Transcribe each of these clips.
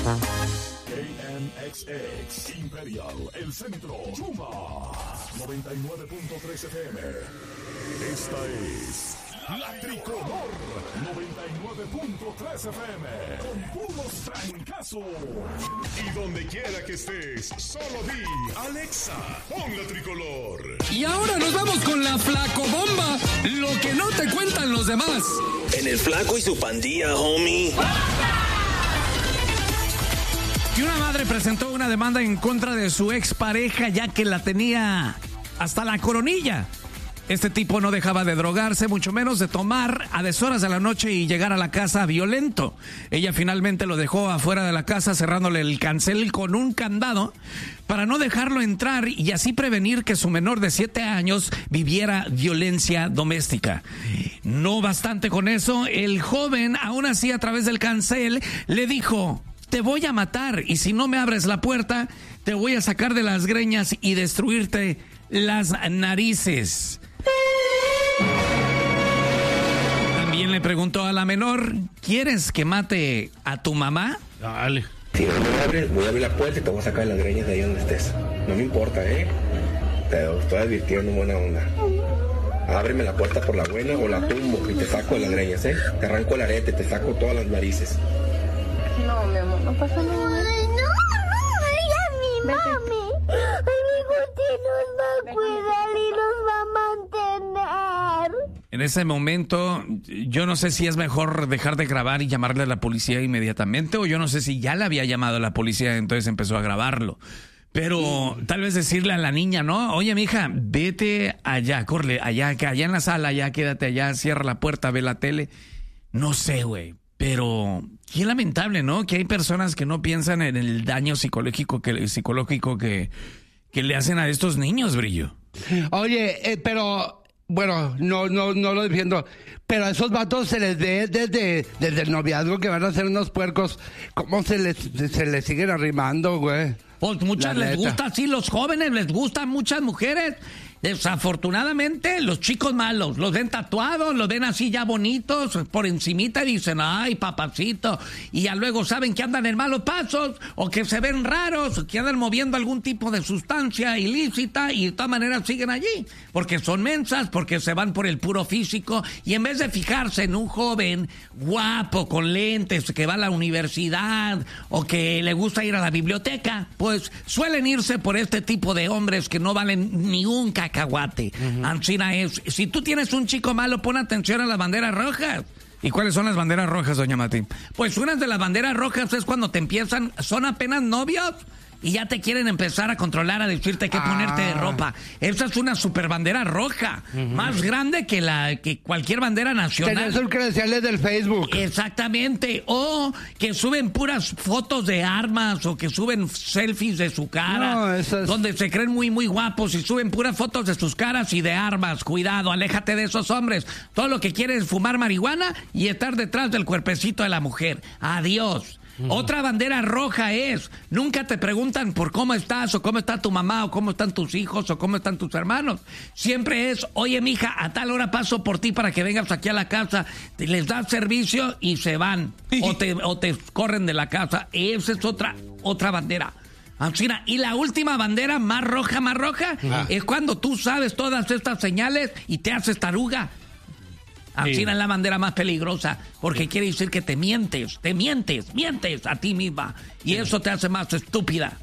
KMXX Imperial, el centro, Chuma, 99.3 FM. Esta es La Tricolor, 99.3 FM, con puros trancazos. Y donde quiera que estés, solo di, Alexa, pon La Tricolor. Y ahora nos vamos con la Flacobomba, lo que no te cuentan los demás. En el Flaco y su pandilla, homie. Y una madre presentó una demanda en contra de su expareja ya que la tenía hasta la coronilla. Este tipo no dejaba de drogarse, mucho menos de tomar a deshoras de la noche y llegar a la casa violento. Ella finalmente lo dejó afuera de la casa cerrándole el cancel con un candado para no dejarlo entrar y así prevenir que su menor de 7 años viviera violencia doméstica. No bastante con eso, el joven aún así a través del cancel le dijo: te voy a matar y si no me abres la puerta, te voy a sacar de las greñas y destruirte las narices. También le preguntó a la menor: ¿quieres que mate a tu mamá? Dale. Si no me abres, voy a abrir la puerta y te voy a sacar de las greñas de ahí donde estés. No me importa, Te estoy advirtiendo, buena onda. Ábreme la puerta por la buena o la tumbo y te saco de las greñas, Te arranco el arete, te saco todas las narices. No, mi amor, no pasa nada. Ay, no, ella es mi mami. Amigo, usted nos va a cuidar y nos va a mantener. En ese momento, yo no sé si es mejor dejar de grabar y llamarle a la policía inmediatamente, o yo no sé si ya le había llamado a la policía, entonces empezó a grabarlo. Pero tal vez decirle a la niña, ¿no? Oye, mija, vete allá, corre, allá en la sala, ya quédate allá, cierra la puerta, ve la tele. No sé, güey. Pero qué lamentable, ¿no? Que hay personas que no piensan en el daño psicológico que le hacen a estos niños, Brillo. Oye, pero bueno, no lo defiendo, pero a esos vatos se les ve desde el noviazgo que van a ser unos puercos, ¿cómo se les siguen arrimando, güey? Pues muchas les gusta, sí, los jóvenes les gustan, muchas mujeres. Desafortunadamente, los chicos malos los ven tatuados, los ven así ya bonitos, por encimita y dicen, ay, papacito, y ya luego saben que andan en malos pasos, o que se ven raros, o que andan moviendo algún tipo de sustancia ilícita, y de todas maneras siguen allí, porque son mensas, porque se van por el puro físico, y en vez de fijarse en un joven guapo, con lentes, que va a la universidad, o que le gusta ir a la biblioteca, pues suelen irse por este tipo de hombres que no valen ni un cacahuate. Ancina es, si tú tienes un chico malo, pon atención a las banderas rojas. ¿Y cuáles son las banderas rojas, doña Mati? Pues una de las banderas rojas es cuando te empiezan, son apenas novios y ya te quieren empezar a controlar, a decirte qué ponerte de ropa. Esa es una super bandera roja, más grande que cualquier bandera nacional. Tenés sus credenciales del Facebook. Exactamente, o que suben puras fotos de armas, o que suben selfies de su cara, donde se creen muy, muy guapos y suben puras fotos de sus caras y de armas. Cuidado, aléjate de esos hombres. Todo lo que quieren es fumar marihuana y estar detrás del cuerpecito de la mujer. Adiós. Otra bandera roja es, nunca te preguntan por cómo estás, o cómo está tu mamá, o cómo están tus hijos, o cómo están tus hermanos. Siempre es, oye, mija, a tal hora paso por ti para que vengas aquí a la casa. Les das servicio y se van, o te corren de la casa. Esa es otra bandera. Y la última bandera más roja, es cuando tú sabes todas estas señales y te haces taruga. Así es la bandera más peligrosa, porque quiere decir que te mientes a ti misma, y eso te hace más estúpida,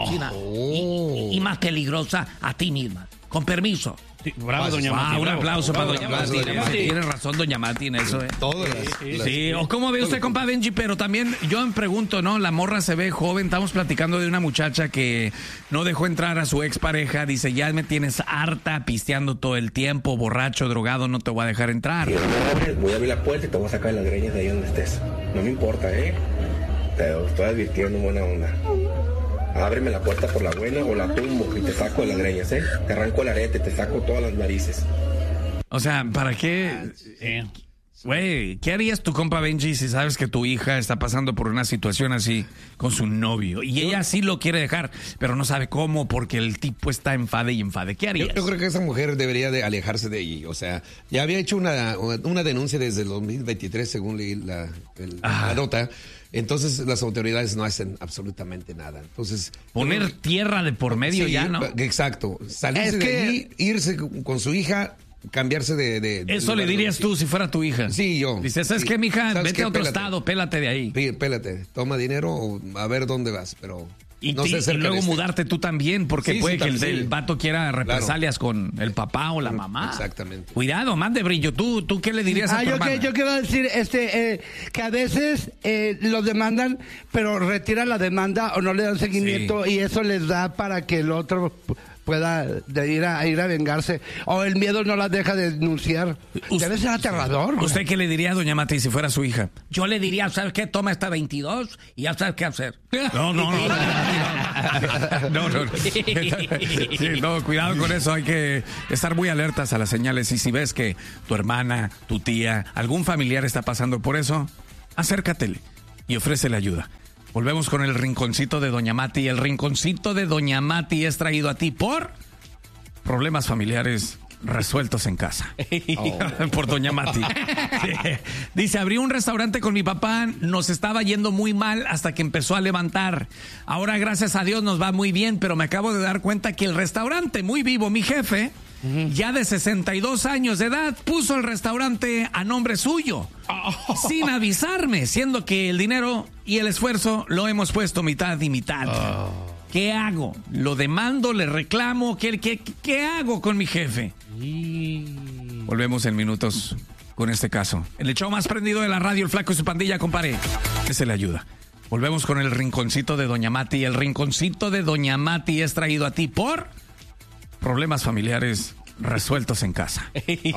y más peligrosa a ti misma. Con permiso. Sí, bravo, doña Mati. Un aplauso para doña Mati. Tiene razón, doña Mati, en eso, Sí, o cómo ve usted, compa Benji, pero también yo me pregunto, ¿no? La morra se ve joven, estamos platicando de una muchacha que no dejó entrar a su expareja, dice, ya me tienes harta, pisteando todo el tiempo, borracho, drogado, no te voy a dejar entrar. Si no me abres, voy a abrir la puerta y te voy a sacar de las greñas de ahí donde estés. No me importa, Te estoy advirtiendo, buena onda. Ábreme la puerta por la buena o la tumbo y te saco de las greñas, Te arranco el arete, te saco todas las narices. O sea, ¿para qué? Güey, ¿qué harías tu compa Benji si sabes que tu hija está pasando por una situación así con su novio? Y ella sí lo quiere dejar, pero no sabe cómo porque el tipo está enfade y enfade. ¿Qué harías? Yo creo que esa mujer debería de alejarse de ahí. O sea, ya había hecho una denuncia desde el 2023, según leí la nota. Entonces las autoridades no hacen absolutamente nada. Entonces poner tierra de por medio sí, ya, ¿no? Exacto. Salirse de ahí, irse con su hija, cambiarse de eso le dirías tú si fuera tu hija. Sí, yo. Dices, ¿sabes qué, mija? Vete a otro estado, pélate de ahí. Pélate, toma dinero, a ver dónde vas, pero... Y luego mudarte tú también, porque puede que el vato quiera represalias con el papá o la mamá. Exactamente. Cuidado, más de brillo. ¿Tú qué le dirías a tu hermana? Yo quiero decir que a veces los demandan, pero retiran la demanda o no le dan seguimiento y eso les da para que el otro pueda ir a vengarse. O el miedo no las deja de denunciar. Debe ser aterrador. ¿Usted qué le diría a doña Mati si fuera su hija? Yo le diría, ¿sabes qué? Toma esta 22 y ya sabes qué hacer. No, cuidado con eso. Hay que estar muy alertas a las señales. Y si ves que tu hermana, tu tía, algún familiar está pasando por eso, acércatele y ofrécele ayuda. Volvemos con el rinconcito de doña Mati. El rinconcito de doña Mati es traído a ti por problemas familiares resueltos en casa. Por doña Mati. Dice, abrí un restaurante con mi papá, nos estaba yendo muy mal hasta que empezó a levantar. Ahora, gracias a Dios, nos va muy bien, pero me acabo de dar cuenta que el restaurante, muy vivo, mi jefe, ya de 62 años de edad, puso el restaurante a nombre suyo, sin avisarme, siendo que el dinero y el esfuerzo lo hemos puesto mitad y mitad. ¿Qué hago? ¿Lo demando? ¿Le reclamo? ¿Qué hago con mi jefe? Volvemos en minutos con este caso. El show más prendido de la radio, el Flaco y su pandilla, compadre. Ese le ayuda. Volvemos con el rinconcito de doña Mati. El rinconcito de doña Mati es traído a ti por problemas familiares resueltos en casa.